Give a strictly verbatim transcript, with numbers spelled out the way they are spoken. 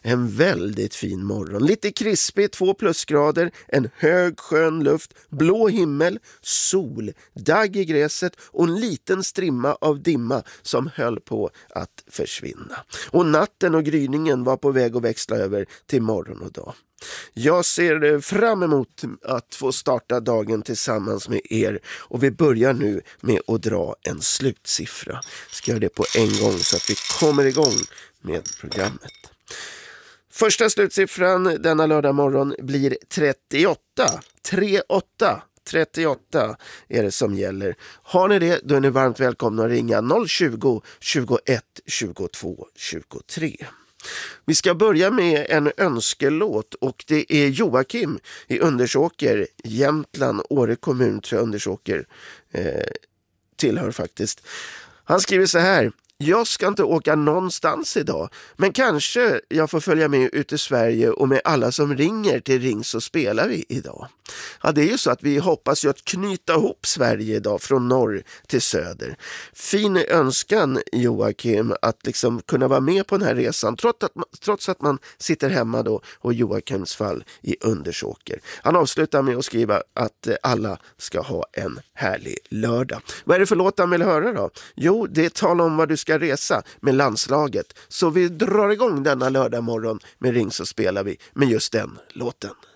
En väldigt fin morgon. Lite krispig, två plusgrader, en hög skön luft, blå himmel, sol, dagg i gräset och en liten strimma av dimma som höll på att försvinna. Och natten och gryningen var på väg att växla över till morgon och dag. Jag ser fram emot att få starta dagen tillsammans med er och vi börjar nu med att dra en slutsiffra. Ska göra det på en gång så att vi kommer igång med programmet. Första slutsiffran denna lördag morgon blir trettioåtta. trettioåtta. trettioåtta är det som gäller. Har ni det, då är ni varmt välkomna att ringa noll tjugo, tjugoett, tjugotvå, tjugotre. Vi ska börja med en önskelåt och det är Joakim i Undersåker, Jämtland, Åre kommun tror jag Undersåker eh, tillhör faktiskt. Han skriver så här: jag ska inte åka någonstans idag, men kanske jag får följa med ut i Sverige och med alla som ringer till Ring så spelar vi idag. Ja, det är ju så att vi hoppas ju att knyta ihop Sverige idag från norr till söder. Fin önskan Joakim att liksom kunna vara med på den här resan trots att man, trots att man sitter hemma då och Joakims fall i Undersåker. Han avslutar med att skriva att alla ska ha en härlig lördag. Vad är det för låt han vill höra då? Jo, det är tal om vad du ska resa med landslaget. Så vi drar igång denna lördag morgon med Ring så spelar vi med just den låten.